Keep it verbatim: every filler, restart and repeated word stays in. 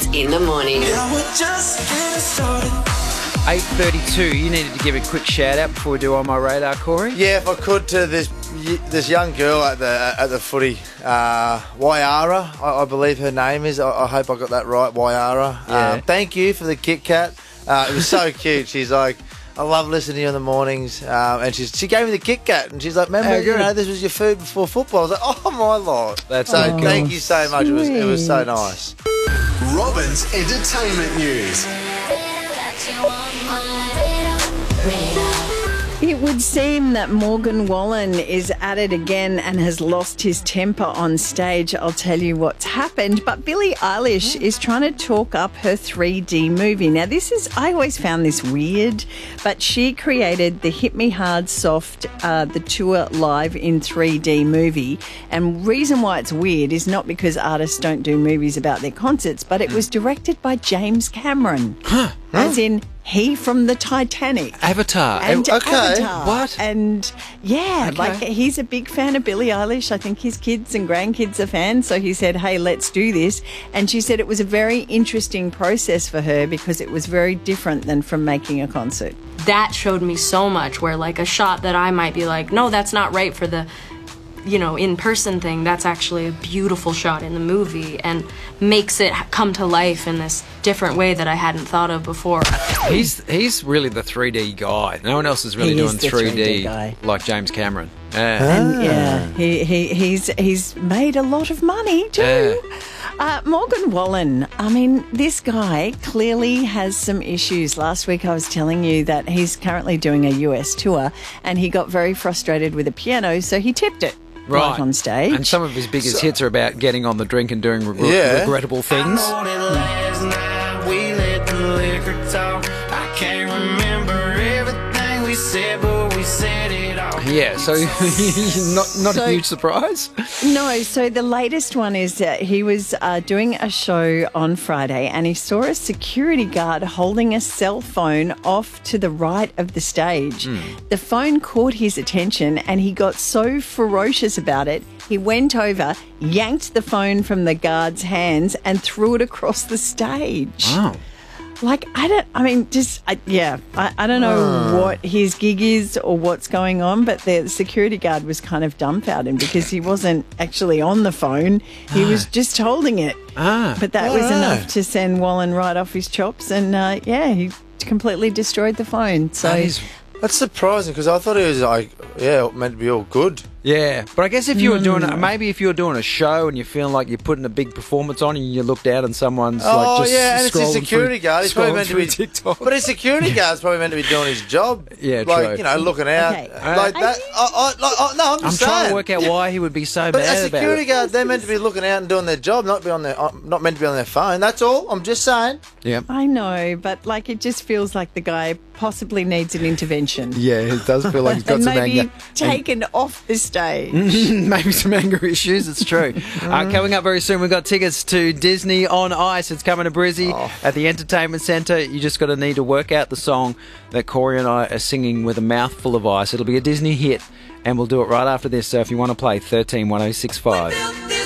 in the morning. Yeah, we're just getting started. eight thirty-two, you needed to give a quick shout out before we do On My Radar, Corey. Yeah, if I could, to this this young girl at the at the footy, uh, Waiara, I, I believe her name is. I, I hope I got that right, Waiara. Yeah. Um, thank you for the Kit Kat. Uh, it was so cute. She's like, I love listening to you in the mornings. Um, and she's, she gave me the Kit Kat, and she's like, remember, Oh, you good. know, this was your food before football. I was like, oh my Lord. That's so so cool. thank you so much. It was it was so nice. Robin's entertainment news. It would seem that Morgan Wallen is at it again and has lost his temper on stage. I'll tell you what's happened. But Billie Eilish is trying to talk up her three D movie. Now, this is, I always found this weird, but she created the Hit Me Hard Soft, uh, the tour live in three D movie. And reason why it's weird is not because artists don't do movies about their concerts, but it was directed by James Cameron. Huh. As in, he from the Titanic. Avatar. And okay. Avatar. What? And yeah, Okay. like he's a big fan of Billie Eilish. I think his kids and grandkids are fans. So he said, hey, let's do this. And she said it was a very interesting process for her because it was very different than from making a concert. That showed me so much, where like a shot that I might be like, no, that's not right for the, you know, in-person thing, that's actually a beautiful shot in the movie and makes it come to life in this different way that I hadn't thought of before. He's he's really the three D guy. No one else is really He doing is the three D, three D guy. like James Cameron. Yeah. And yeah, he, he he's he's made a lot of money too. Yeah. Uh, Morgan Wallen, I mean, this guy clearly has some issues. Last week I was telling you that he's currently doing a U S tour and he got very frustrated with a piano, so he tipped it Right. right on stage. And some of his biggest hits are about getting on the drink and doing regr- Yeah. regrettable things. I know that last night we let the liquor talk. I can't remember everything we said, but we said it all. Yeah, so not not So- a huge surprise. No, so the latest one is that he was uh, doing a show on Friday and he saw a security guard holding a cell phone off to the right of the stage. The phone caught his attention and he got so ferocious about it, he went over, yanked the phone from the guard's hands and threw it across the stage. Wow. Like, I don't, I mean, just, I, yeah, I, I don't know what his gig is or what's going on, but the security guard was kind of dumbfounded because he wasn't actually on the phone. He was just holding it. Ah. But that was Alright. enough to send Wallen right off his chops and, uh, yeah, he completely destroyed the phone. So, That is, That's surprising because I thought it was like, yeah, meant to be all good. yeah, but I guess if you were doing a, maybe if you were doing a show and you're feeling like you're putting a big performance on and you looked out and someone's Oh like just yeah, and it's a scrolling security through, guard. He's probably scrolling meant to be through TikTok. But his security guard's probably meant to be doing his job. Yeah, like true. you know, looking out Okay. like I that. think- I, I, like, oh, no, I'm I'm just trying saying. to work out why he would be so But bad a about security it. guard, they're meant to be looking out and doing their job, not be on their, uh, not meant to be on their phone. That's all. I'm just saying. Yeah. I know, but like it just feels like the guy possibly needs an intervention. Yeah, it does feel like he's got and some maybe anger. taken off the stage. Maybe some anger issues, it's true. uh, coming up very soon, we've got tickets to Disney on Ice. It's coming to Brizzy at the Entertainment Centre. You just got to need to work out the song that Corey and I are singing with a mouthful of ice. It'll be a Disney hit, and we'll do it right after this. So if you want to play, thirteen one oh six five.